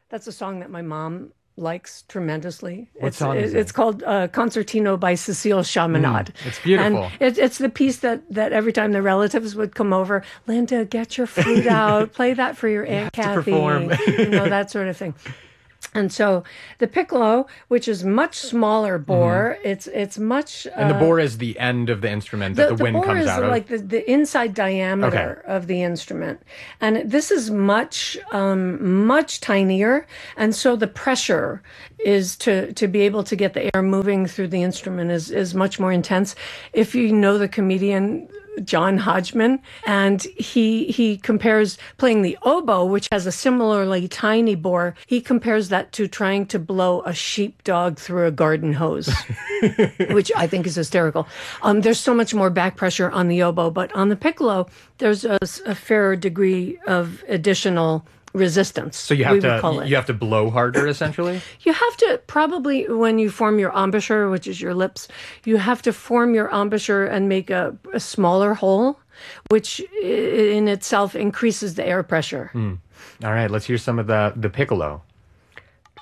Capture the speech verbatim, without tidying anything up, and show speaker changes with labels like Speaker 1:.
Speaker 1: That's a song that my mom likes tremendously.
Speaker 2: What
Speaker 1: It's
Speaker 2: song is
Speaker 1: it,
Speaker 2: it?
Speaker 1: it's called uh, Concertino by Cecile Chaminade.
Speaker 2: It's beautiful.
Speaker 1: And it, it's the piece that that every time the relatives would come over, Linda, get your flute out, play that for your Aunt
Speaker 2: to
Speaker 1: Kathy,
Speaker 2: perform.
Speaker 1: you know, that sort of thing. And so the piccolo, which is much smaller bore, it's it's much
Speaker 2: And the
Speaker 1: uh,
Speaker 2: bore is the end of the instrument that the,
Speaker 1: the
Speaker 2: wind
Speaker 1: bore
Speaker 2: comes
Speaker 1: is
Speaker 2: out of.
Speaker 1: like the, the inside diameter of the instrument. And this is much, um, much tinier. And so the pressure is to, to be able to get the air moving through the instrument is, is much more intense. If you know the comedian John Hodgman, and he he compares playing the oboe, which has a similarly tiny bore. He compares that to trying to blow a sheepdog through a garden hose, which I think is hysterical. Um, there's so much more back pressure on the oboe, but on the piccolo, there's a, a fair degree of additional resistance.
Speaker 2: So you
Speaker 1: we
Speaker 2: have
Speaker 1: would
Speaker 2: to
Speaker 1: call it.
Speaker 2: you have to blow harder, essentially.
Speaker 1: You have to probably, when you form your embouchure, which is your lips, you have to form your embouchure and make a, a smaller hole, which in itself increases the air pressure.
Speaker 2: All right, let's hear some of the the piccolo.